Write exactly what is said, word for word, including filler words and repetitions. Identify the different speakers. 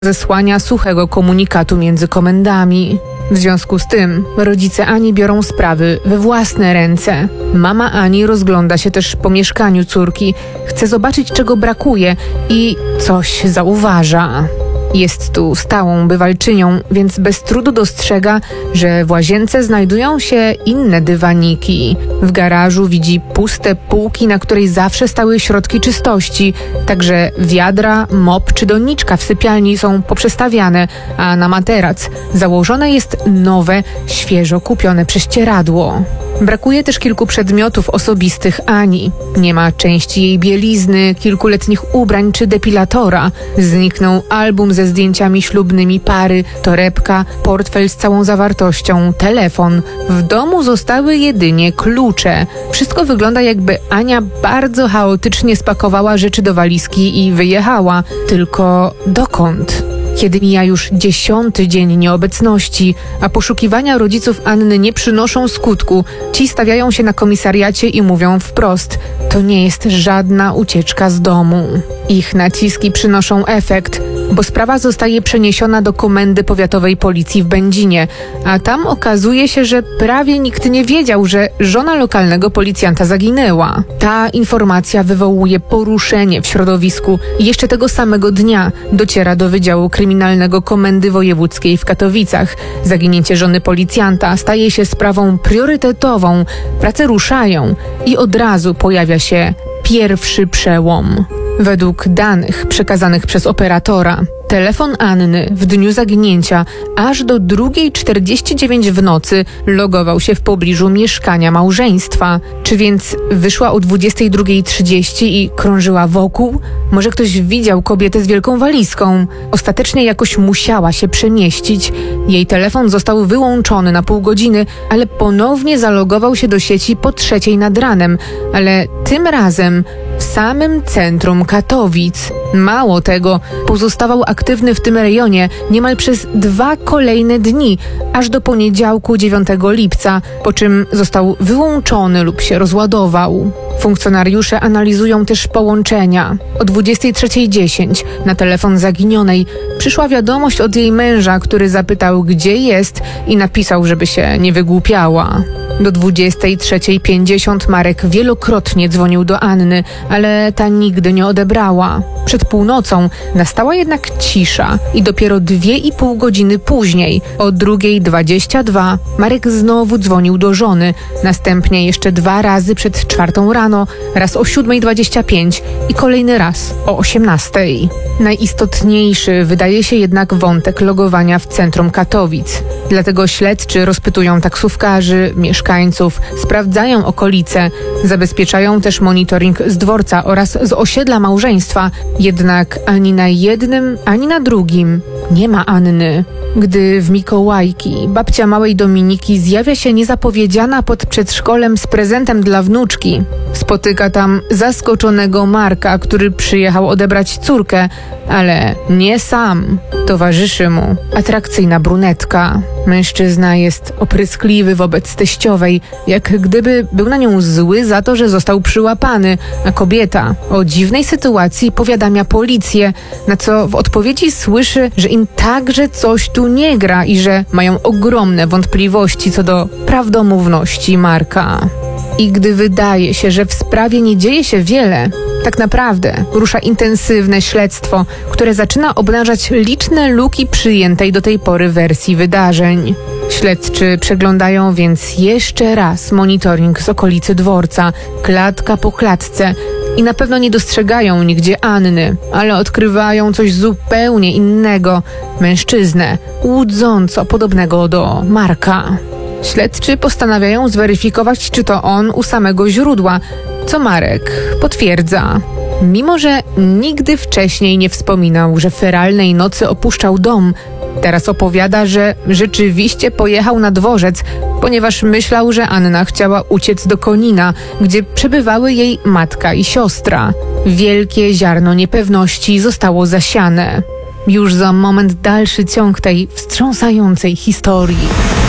Speaker 1: zesłania suchego komunikatu między komendami. W związku z tym rodzice Ani biorą sprawy we własne ręce. Mama Ani rozgląda się też po mieszkaniu córki, chce zobaczyć, czego brakuje i coś zauważa. Jest tu stałą bywalczynią, więc bez trudu dostrzega, że w łazience znajdują się inne dywaniki. W garażu widzi puste półki, na której zawsze stały środki czystości. Także wiadra, mop czy doniczka w sypialni są poprzestawiane, a na materac założone jest nowe, świeżo kupione prześcieradło. Brakuje też kilku przedmiotów osobistych Ani. Nie ma części jej bielizny, kilkuletnich ubrań czy depilatora. Zniknął album ze zdjęciami ślubnymi pary, torebka, portfel z całą zawartością, telefon. W domu zostały jedynie klucze. Wszystko wygląda, jakby Ania bardzo chaotycznie spakowała rzeczy do walizki i wyjechała. Tylko dokąd? Kiedy mija już dziesiąty dzień nieobecności, a poszukiwania rodziców Anny nie przynoszą skutku, ci stawiają się na komisariacie i mówią wprost: to nie jest żadna ucieczka z domu. Ich naciski przynoszą efekt, bo sprawa zostaje przeniesiona do Komendy Powiatowej Policji w Będzinie, a tam okazuje się, że prawie nikt nie wiedział, że żona lokalnego policjanta zaginęła. Ta informacja wywołuje poruszenie w środowisku i jeszcze tego samego dnia dociera do Wydziału Kryminalnego Komendy Wojewódzkiej w Katowicach. Zaginięcie żony policjanta staje się sprawą priorytetową, prace ruszają i od razu pojawia się pierwszy przełom. Według danych przekazanych przez operatora, telefon Anny w dniu zaginięcia aż do drugiej czterdzieści dziewięć w nocy logował się w pobliżu mieszkania małżeństwa. Czy więc wyszła o dwudziestej drugiej trzydzieści i krążyła wokół? Może ktoś widział kobietę z wielką walizką? Ostatecznie jakoś musiała się przemieścić. Jej telefon został wyłączony na pół godziny, ale ponownie zalogował się do sieci po trzeciej nad ranem, ale tym razem w samym centrum Katowic. Mało tego, pozostawał aktywny w tym rejonie niemal przez dwa kolejne dni, aż do poniedziałku dziewiątego lipca, po czym został wyłączony lub się rozładował. Funkcjonariusze analizują też połączenia. O dwudziestej trzeciej dziesięć na telefon zaginionej przyszła wiadomość od jej męża, który zapytał, gdzie jest i napisał, żeby się nie wygłupiała. Do dwudziestej trzeciej pięćdziesiąt Marek wielokrotnie dzwonił do Anny, ale ta nigdy nie odebrała. Przed północą nastała jednak cisza i dopiero dwie i pół godziny później, o drugiej dwadzieścia dwa, Marek znowu dzwonił do żony, następnie jeszcze dwa razy przed czwartą rano, raz o siódmej dwadzieścia pięć i kolejny raz o osiemnastej. Najistotniejszy wydaje się jednak wątek logowania w centrum Katowic. Dlatego śledczy rozpytują taksówkarzy, mieszkańców, sprawdzają okolice, zabezpieczają też monitoring z dworca oraz z osiedla małżeństwa. Jednak ani na jednym, ani na drugim nie ma Anny. Gdy w Mikołajki babcia małej Dominiki zjawia się niezapowiedziana pod przedszkolem z prezentem dla wnuczki, spotyka tam zaskoczonego Marka, który przyjechał odebrać córkę, ale nie sam. Towarzyszy mu atrakcyjna brunetka. Mężczyzna jest opryskliwy wobec teściowej, jak gdyby był na nią zły za to, że został przyłapany, a kobieta o dziwnej sytuacji powiadamia policję, na co w odpowiedzi słyszy, że im także coś tu nie gra i że mają ogromne wątpliwości co do prawdomówności Marka. I gdy wydaje się, że w sprawie nie dzieje się wiele, tak naprawdę rusza intensywne śledztwo, które zaczyna obnażać liczne luki przyjętej do tej pory wersji wydarzeń. Śledczy przeglądają więc jeszcze raz monitoring z okolicy dworca, klatka po klatce, i na pewno nie dostrzegają nigdzie Anny, ale odkrywają coś zupełnie innego. Mężczyznę łudząco podobnego do Marka. Śledczy postanawiają zweryfikować, czy to on u samego źródła, co Marek potwierdza. Mimo że nigdy wcześniej nie wspominał, że feralnej nocy opuszczał dom, teraz opowiada, że rzeczywiście pojechał na dworzec, ponieważ myślał, że Anna chciała uciec do Konina, gdzie przebywały jej matka i siostra. Wielkie ziarno niepewności zostało zasiane. Już za moment dalszy ciąg tej wstrząsającej historii.